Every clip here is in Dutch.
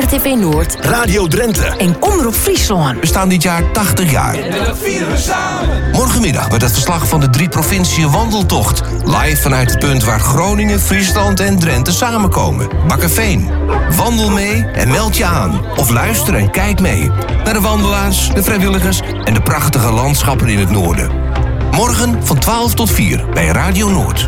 RTV Noord, Radio Drenthe en Omroep Friesland. We staan dit jaar 80 jaar. En dat vieren we samen. Morgenmiddag wordt het verslag van de 3 provinciën wandeltocht. Live vanuit het punt waar Groningen, Friesland en Drenthe samenkomen. Bakkeveen. Wandel mee en meld je aan. Of luister en kijk mee naar de wandelaars, de vrijwilligers en de prachtige landschappen in het noorden. Morgen van 12 tot 4 bij Radio Noord.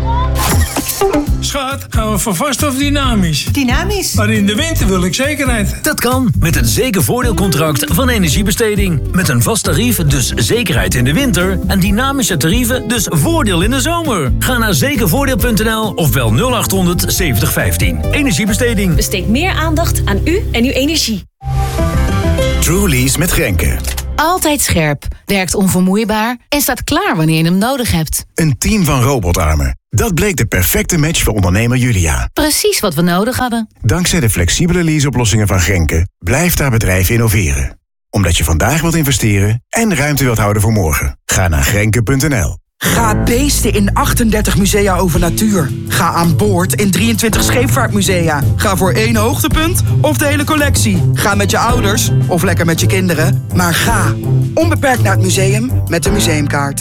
Schat, gaan we voor vast of dynamisch? Dynamisch. Maar in de winter wil ik zekerheid. Dat kan met het zekervoordeelcontract van Energiebesteding. Met een vast tarief, dus zekerheid in de winter. En dynamische tarieven, dus voordeel in de zomer. Ga naar zekervoordeel.nl of bel 0800 7015. Energiebesteding. Besteed meer aandacht aan u en uw energie. Truly's met Grenke. Altijd scherp, werkt onvermoeibaar en staat klaar wanneer je hem nodig hebt. Een team van robotarmen. Dat bleek de perfecte match voor ondernemer Julia. Precies wat we nodig hadden. Dankzij de flexibele leaseoplossingen van Grenke blijft haar bedrijf innoveren. Omdat je vandaag wilt investeren en ruimte wilt houden voor morgen. Ga naar grenke.nl. Ga beesten in 38 musea over natuur. Ga aan boord in 23 scheepvaartmusea. Ga voor 1 hoogtepunt of de hele collectie. Ga met je ouders of lekker met je kinderen. Maar ga onbeperkt naar het museum met de museumkaart.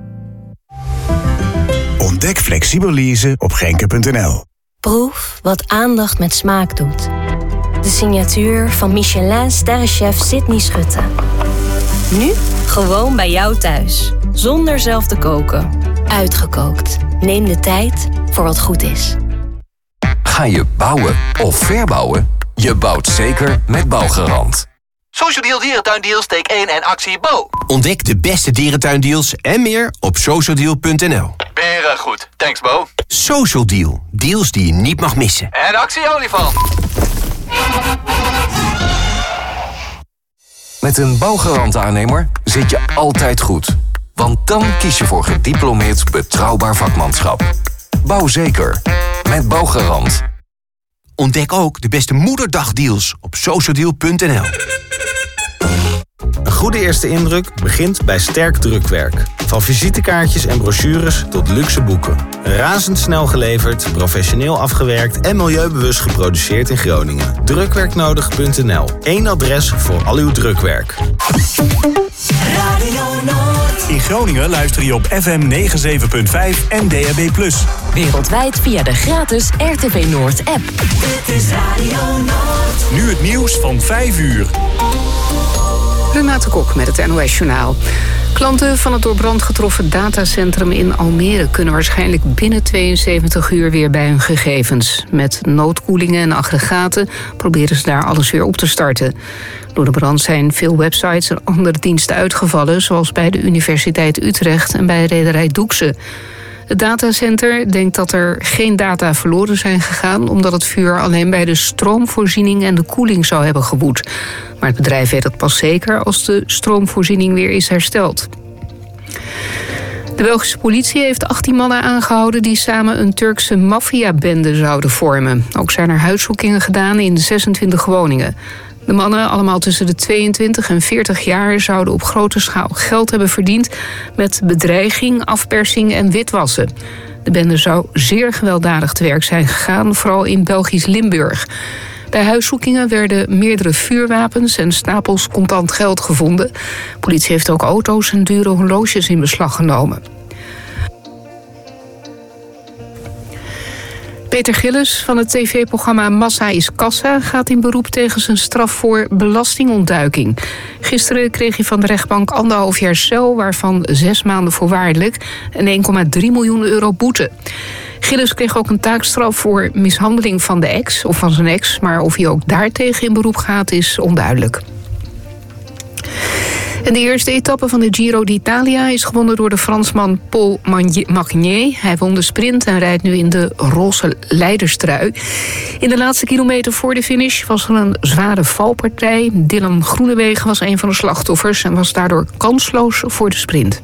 Ontdek flexibel leasen op grenke.nl. Proef wat aandacht met smaak doet. De signatuur van Michelin-sterrenchef Sydney Schutte. Nu gewoon bij jou thuis. Zonder zelf te koken. Uitgekookt. Neem de tijd voor wat goed is. Ga je bouwen of verbouwen? Je bouwt zeker met Bouwgarant. Social Deal Dierentuindeals, steek 1 en actie Bo. Ontdek de beste dierentuindeals en meer op socialdeal.nl. Beren goed. Thanks Bo. Social Deal. Deals die je niet mag missen. En actie olifant. Met een Bouwgarant-aannemer zit je altijd goed. Want dan kies je voor gediplomeerd betrouwbaar vakmanschap. Bouw zeker. Met Bouwgarant. Ontdek ook de beste moederdagdeals op socialdeal.nl. Een goede eerste indruk begint bij sterk drukwerk. Van visitekaartjes en brochures tot luxe boeken. Razendsnel geleverd, professioneel afgewerkt en milieubewust geproduceerd in Groningen. Drukwerknodig.nl. Eén adres voor al uw drukwerk. Radio Noord. In Groningen luister je op FM 97.5 en DAB+. Wereldwijd via de gratis RTV Noord app. Dit is Radio Noord. Nu het nieuws van 5 uur. Renate Kok met het NOS-journaal. Klanten van het door brand getroffen datacentrum in Almere kunnen waarschijnlijk binnen 72 uur weer bij hun gegevens. Met noodkoelingen en aggregaten proberen ze daar alles weer op te starten. Door de brand zijn veel websites en andere diensten uitgevallen, zoals bij de Universiteit Utrecht en bij rederij Doekse. Het datacenter denkt dat er geen data verloren zijn gegaan, omdat het vuur alleen bij de stroomvoorziening en de koeling zou hebben gewoed. Maar het bedrijf weet het pas zeker als de stroomvoorziening weer is hersteld. De Belgische politie heeft 18 mannen aangehouden die samen een Turkse maffiabende zouden vormen. Ook zijn er huiszoekingen gedaan in 26 woningen. De mannen, allemaal tussen de 22 en 40 jaar, zouden op grote schaal geld hebben verdiend met bedreiging, afpersing en witwassen. De bende zou zeer gewelddadig te werk zijn gegaan, vooral in Belgisch Limburg. Bij huiszoekingen werden meerdere vuurwapens en stapels contant geld gevonden. De politie heeft ook auto's en dure horloges in beslag genomen. Peter Gillis van het tv-programma Massa is Kassa gaat in beroep tegen zijn straf voor belastingontduiking. Gisteren kreeg hij van de rechtbank 1,5 jaar cel, waarvan 6 maanden voorwaardelijk en 1,3 miljoen euro boete. Gillis kreeg ook een taakstraf voor mishandeling van de ex of van zijn ex, maar of hij ook daartegen in beroep gaat is onduidelijk. En de eerste etappe van de Giro d'Italia is gewonnen door de Fransman Paul Magnier. Hij won de sprint en rijdt nu in de roze leiderstrui. In de laatste kilometer voor de finish was er een zware valpartij. Dylan Groenewegen was een van de slachtoffers en was daardoor kansloos voor de sprint.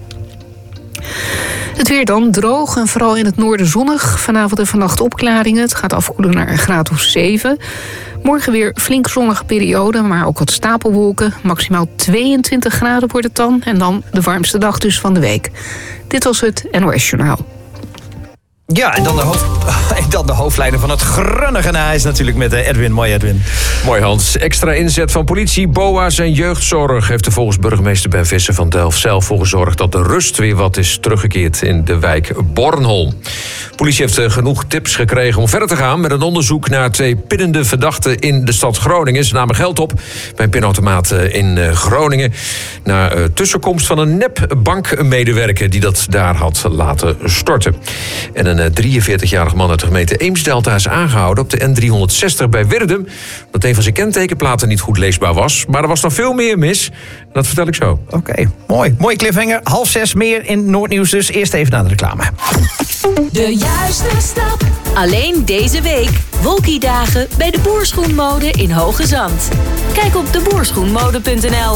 Het weer dan droog en vooral in het noorden zonnig. Vanavond en vannacht opklaringen. Het gaat afkoelen naar een graad of 7. Morgen weer flink zonnige periode, maar ook wat stapelwolken. Maximaal 22 graden wordt het dan. En dan de warmste dag dus van de week. Dit was het NOS Journaal. Ja, en dan de hoofdlijnen van het grunnige is natuurlijk met Edwin. Mooi, Edwin. Mooi, Hans. Extra inzet van politie, BOA's en jeugdzorg heeft er volgens burgemeester Ben Visser van Delfzijl voor gezorgd dat de rust weer wat is teruggekeerd in de wijk Bornholm. De politie heeft genoeg tips gekregen om verder te gaan met een onderzoek naar 2 pinnende verdachten in de stad Groningen. Ze namen geld op bij een pinautomaat in Groningen na tussenkomst van een nepbankmedewerker die dat daar had laten storten. En een 43-jarig man uit de gemeente Eemsdelta is aangehouden op de N360 bij Wirdum, omdat een van zijn kentekenplaten niet goed leesbaar was. Maar er was nog veel meer mis. Dat vertel ik zo. Oké, mooi. Mooie cliffhanger. 5:30 meer in Noordnieuws, dus eerst even naar de reclame. De juiste stap. Alleen deze week. Wolkiedagen bij de Boerschoenmode in Hoge Zand. Kijk op deboerschoenmode.nl.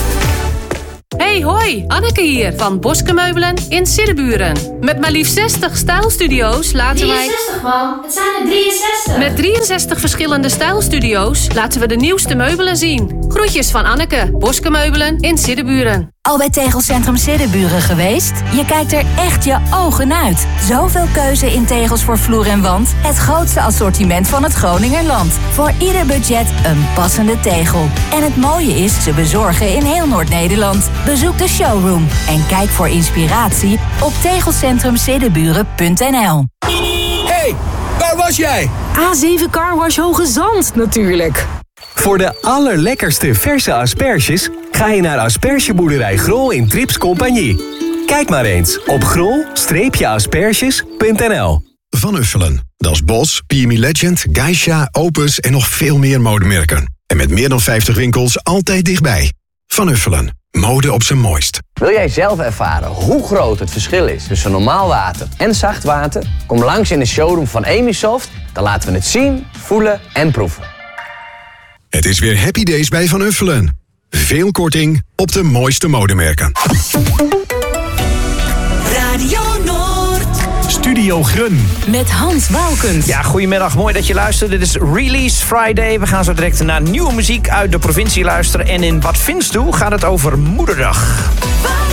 Hey, hoi, Anneke hier van Boske Meubelen in Siddeburen. Met maar liefst 60 stijlstudio's laten wij... 63 man, het zijn er 63. Met 63 verschillende stijlstudio's laten we de nieuwste meubelen zien. Groetjes van Anneke, Boske Meubelen in Siddeburen. Al bij Tegelcentrum Siddeburen geweest? Je kijkt er echt je ogen uit. Zoveel keuze in tegels voor vloer en wand. Het grootste assortiment van het Groningerland. Voor ieder budget een passende tegel. En het mooie is, ze bezorgen in heel Noord-Nederland. Bezoek de showroom en kijk voor inspiratie op tegelcentrumsiddeburen.nl. Hey, waar was jij? A7 Carwash Hoge Zand natuurlijk. Voor de allerlekkerste verse asperges ga je naar Aspergeboerderij Grol in Trips Compagnie. Kijk maar eens op grol-asperges.nl. Van Uffelen, Dat is Bos, PME Legend, Geisha, Opus en nog veel meer modemerken. En met meer dan 50 winkels altijd dichtbij. Van Uffelen, mode op zijn mooist. Wil jij zelf ervaren hoe groot het verschil is tussen normaal water en zacht water? Kom langs in de showroom van Emisoft, dan laten we het zien, voelen en proeven. Het is weer Happy Days bij Van Uffelen. Veel korting op de mooiste modemerken. Radio Noord. Studio Grun. Met Hans Waalkens. Ja, goedemiddag. Mooi dat je luistert. Dit is Release Friday. We gaan zo direct naar nieuwe muziek uit de provincie luisteren. En in Wat Vindt U gaat het over Moederdag.